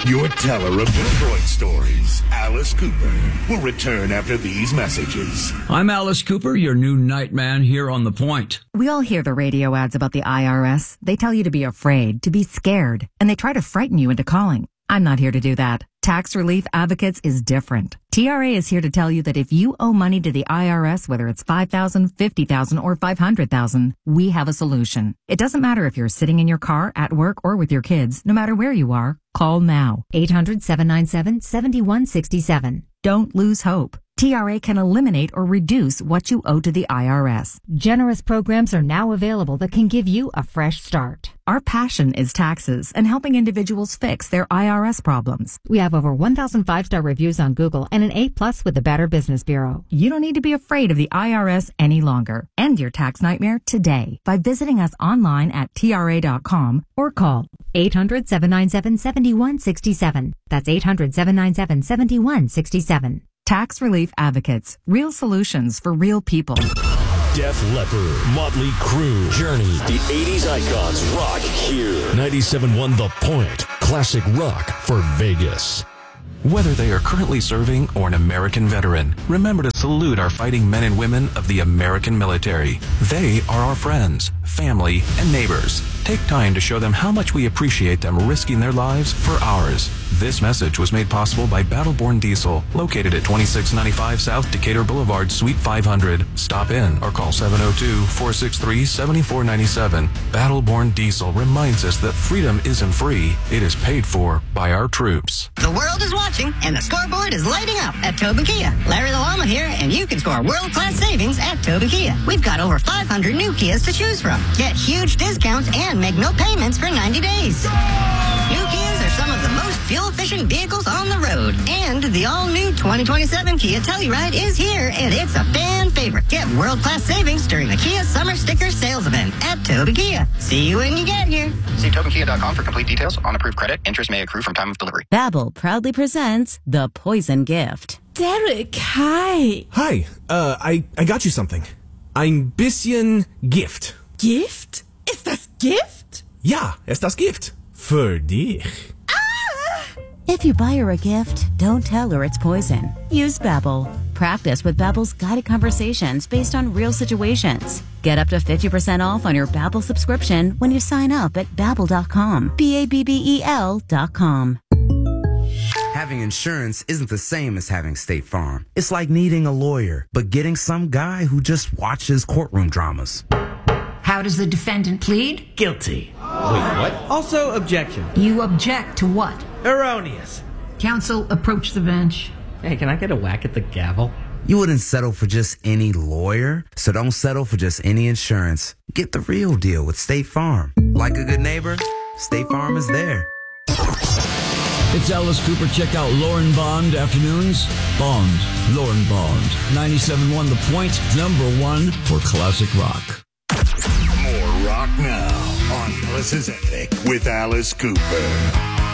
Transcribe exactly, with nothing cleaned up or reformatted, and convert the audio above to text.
Your teller of Detroit stories, Alice Cooper, will return after these messages. I'm Alice Cooper, your new nightman here on The Point. We all hear the radio ads about the I R S. They tell you to be afraid, to be scared, and they try to frighten you into calling. I'm not here to do that. Tax Relief Advocates is different. T R A is here to tell you that if you owe money to the I R S, whether it's five thousand dollars, fifty thousand dollars, or five hundred thousand dollars, we have a solution. It doesn't matter if you're sitting in your car, at work, or with your kids. No matter where you are, call now. eight hundred, seven nine seven, seven one six seven. Don't lose hope. T R A can eliminate or reduce what you owe to the I R S. Generous programs are now available that can give you a fresh start. Our passion is taxes and helping individuals fix their I R S problems. We have over one thousand five-star reviews on Google and an A plus with the Better Business Bureau. You don't need to be afraid of the I R S any longer. End your tax nightmare today by visiting us online at T R A dot com or call eight hundred, seven nine seven, seven one six seven. That's eight hundred, seven nine seven, seven one six seven. Tax Relief Advocates. Real solutions for real people. Def Leppard, Motley Crue, Journey. The eighties icons rock here. ninety-seven point one The Point. Classic rock for Vegas. Whether they are currently serving or an American veteran, remember to salute our fighting men and women of the American military. They are our friends, family, and neighbors. Take time to show them how much we appreciate them risking their lives for ours. This message was made possible by Battleborn Diesel, located at twenty-six ninety-five South Decatur Boulevard, Suite five hundred. Stop in or call seven oh two, four six three, seven four nine seven. Battleborn Diesel reminds us that freedom isn't free. It is paid for by our troops. The world is watching, and the scoreboard is lighting up at Tobin Kia. Larry the Llama here, and you can score world-class savings at Tobin Kia. We've got over five hundred new Kias to choose from. Get huge discounts and make no payments for ninety days. New Kias are some of the most fuel-efficient vehicles on the road. And the all-new twenty twenty-seven Kia Telluride is here, and it's a fan favorite. Get world-class savings during the Kia Summer Sticker Sales Event at Tobin Kia. See you when you get here. See Tobin Kia dot com for complete details. On approved credit, interest may accrue from time of delivery. Babbel proudly presents The Poison Gift. Derek, hi. Hi, uh, I, I got you something. Ein bisschen Gift. Gift? Ist das Gift? Ja, ist das Gift. Für dich. Ah! If you buy her a gift, don't tell her it's poison. Use Babbel. Practice with Babbel's guided conversations based on real situations. Get up to fifty percent off on your Babbel subscription when you sign up at Babbel dot com. B A B B E L dot com. Having insurance isn't the same as having State Farm. It's like needing a lawyer, but getting some guy who just watches courtroom dramas. How does the defendant plead? Guilty. Wait, what? Also, objection. You object to what? Erroneous. Counsel, approach the bench. Hey, can I get a whack at the gavel? You wouldn't settle for just any lawyer, so don't settle for just any insurance. Get the real deal with State Farm. Like a good neighbor, State Farm is there. It's Alice Cooper. Check out Lauren Bond afternoons. Bond. Lauren Bond. ninety-seven point one The Point. Number one for classic rock. More rock now on Alice's Attic with Alice Cooper.